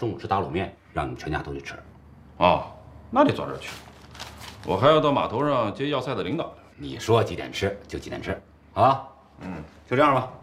中午吃打卤面，让你们全家都去吃。 哦，那得早点去，我还要到码头上接要菜的领导。 你说几点吃就几点吃，好吧？就这样吧。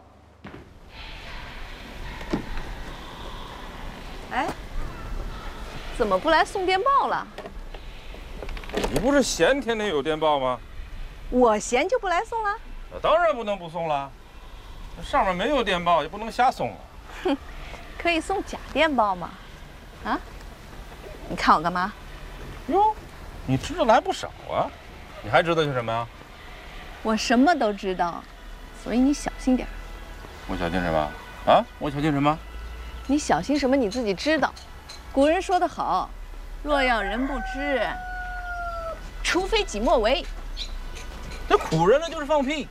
哎，怎么不来送电报了？ 你不是嫌天天有电报吗？ 我嫌就不来送了？ 那当然不能不送了，上面没有电报也不能瞎送啊。 哼，可以送假电报吗？啊？你看我干嘛？ 哟，你知道的还不少啊！你还知道些什么呀？ 我什么都知道，所以你小心点。 我小心什么？啊？我小心什么？ 你小心什么？你自己知道。古人说得好，若要人不知，除非己莫为。 这古人那就是放屁。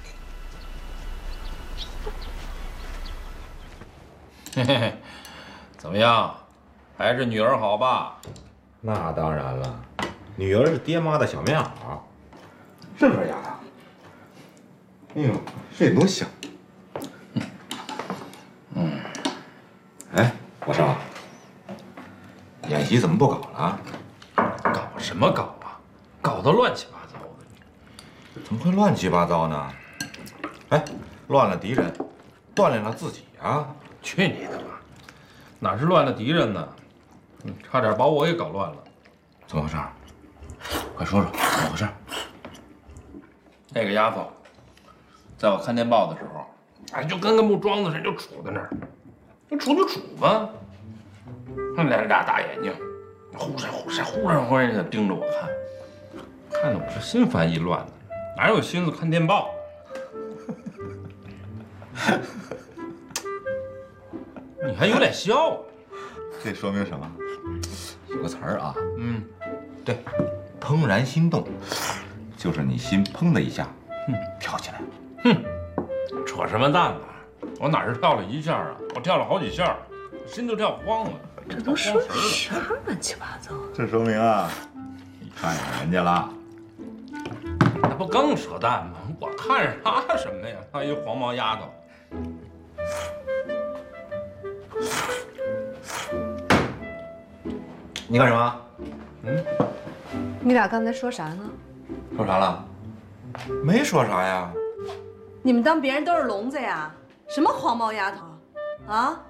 嘿嘿嘿，怎么样？还是女儿好吧？ 那当然了，女儿是爹妈的小棉袄，是不是丫头？哎呦，这多香！哎，我说，演习怎么不搞了？ 搞什么搞啊？搞得乱七八糟的。 怎么会乱七八糟呢？哎，乱了敌人，锻炼了自己啊！ 去你的吧！哪是乱了敌人呢？差点把我给搞乱了。 怎么回事？快说说，怎么回事？ 那个丫头，在我看电报的时候，哎，就跟个木桩子似的，就杵在那儿。你杵就杵吧。那俩大眼睛，忽闪忽闪忽闪忽闪的盯着我看，看得我是心烦意乱的，哪有心思看电报？你还有脸笑啊？ 这说明什么？有个词儿啊，对，怦然心动，就是你心砰的一下，飘起来。 扯什么淡呢？我哪是跳了一下啊？我跳了好几下，心都跳慌了。 这都说什么乱七八糟？ 这说明啊，你看上人家了。 那不更扯淡吗？我看上她什么呀？她一黄毛丫头。 你干什么？ 你俩刚才说啥呢？ 说啥了？没说啥呀。 你们当别人都是聋子呀？什么黄毛丫头，啊？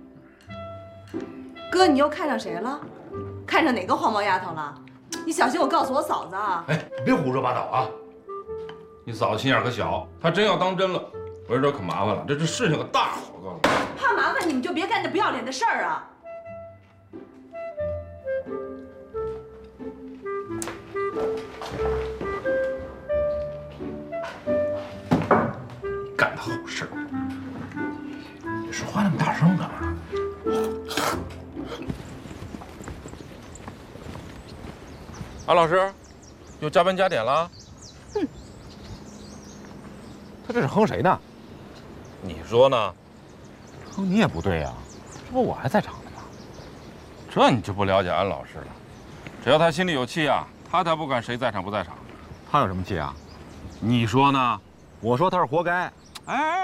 哥，你又看上谁了？看上哪个黄毛丫头了？你小心我告诉我嫂子啊！ 哎，别胡说八道啊！你嫂子心眼可小，她真要当真了，我这可麻烦了。这事情可大了，我告诉你。 怕麻烦你们就别干这不要脸的事儿啊！ 干的好事，你说话那么大声干嘛？安老师，又加班加点了？ 他这是哼谁呢？ 你说呢？ 哼你也不对呀，这不我还在场呢吗？ 这你就不了解安老师了。只要他心里有气啊，他才不管谁在场不在场。 他有什么气啊？ 你说呢？ 我说他是活该。 哎，